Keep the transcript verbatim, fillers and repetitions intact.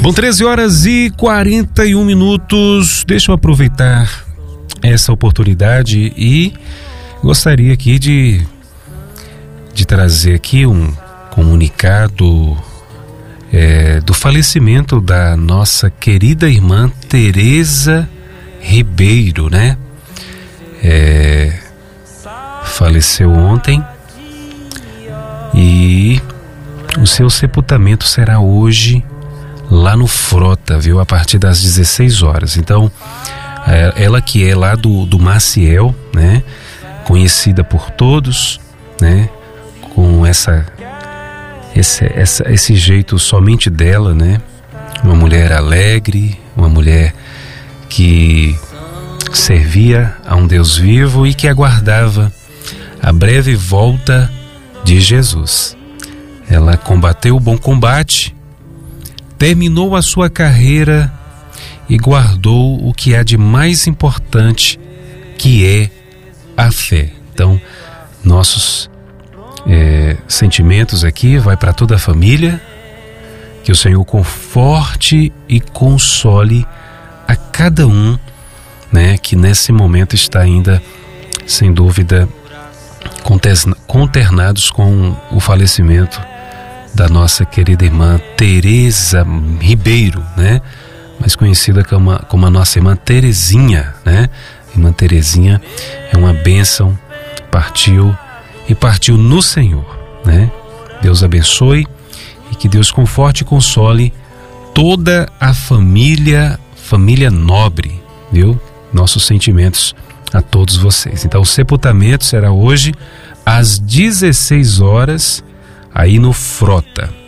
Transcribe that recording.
Bom, treze horas e quarenta e um minutos. Deixa eu aproveitar essa oportunidade e gostaria aqui de, de trazer aqui um comunicado é, do falecimento da nossa querida irmã Tereza Ribeiro, né? É, faleceu ontem e o seu sepultamento será hoje lá no Frota, viu? A partir das dezesseis horas. Então, ela que é lá do, do Maciel, né? Conhecida por todos, né? Com essa, esse, essa, esse jeito somente dela, né? Uma mulher alegre, uma mulher que servia a um Deus vivo e que aguardava a breve volta de Jesus. Ela combateu o bom combate, terminou a sua carreira e guardou o que há de mais importante, que é a fé. Então, nossos é, sentimentos aqui vai para toda a família, que o Senhor conforte e console a cada um, né, que nesse momento está ainda, sem dúvida, conternados com o falecimento da nossa querida irmã Tereza Ribeiro, né? Mais conhecida como a, como a nossa irmã Terezinha, né? Irmã Terezinha é uma bênção, partiu e partiu no Senhor, né? Deus abençoe e que Deus conforte e console toda a família, família nobre, viu? Nossos sentimentos a todos vocês. Então o sepultamento será hoje às dezesseis horas, aí no Frota.